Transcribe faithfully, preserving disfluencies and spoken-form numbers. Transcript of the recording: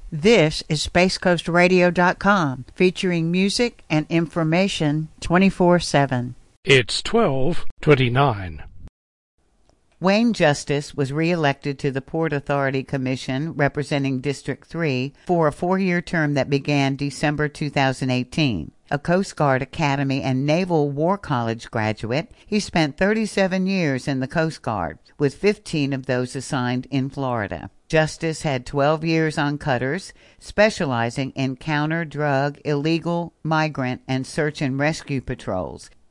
This is space coast radio dot com, featuring music and information twenty-four seven. It's twelve twenty-nine. Wayne Justice was re-elected to the Port Authority Commission representing District three for a four-year term that began December two thousand eighteen. A Coast Guard Academy and Naval War College graduate, he spent thirty-seven years in the Coast Guard, with fifteen of those assigned in Florida. Justice had twelve years on cutters, specializing in counter-drug, illegal, migrant, and search and rescue patrols.